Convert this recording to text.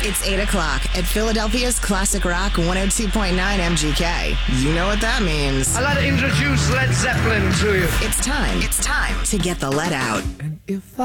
It's 8 o'clock at Philadelphia's Classic Rock 102.9 MGK. You know what that means. I'd like to introduce Led Zeppelin to you. It's time to get the lead out. And if